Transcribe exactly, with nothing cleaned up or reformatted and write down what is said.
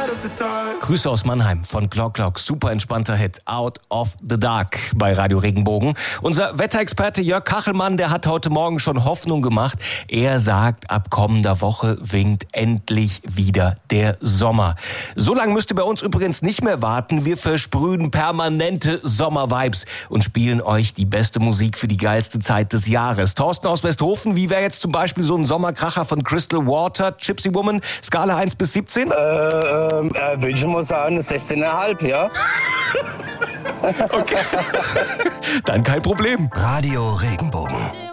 Grüße aus Mannheim von Glock Glock. Super entspannter Hit. Out of the Dark bei Radio Regenbogen. Unser Wetterexperte Jörg Kachelmann, der hat heute Morgen schon Hoffnung gemacht. Er sagt, ab kommender Woche winkt endlich wieder der Sommer. So lange müsst ihr bei uns übrigens nicht mehr warten. Wir versprühen permanente Sommer-Vibes und spielen euch die beste Musik für die geilste Zeit des Jahres. Thorsten aus Westhofen, wie wäre jetzt zum Beispiel so ein Sommerkracher von Crystal Water, Gypsy Woman, Skala eins bis siebzehn? Äh, äh, würde ich mal sagen, sechzehn Komma fünf, ja. Okay. Dann kein Problem. Radio Regenbogen.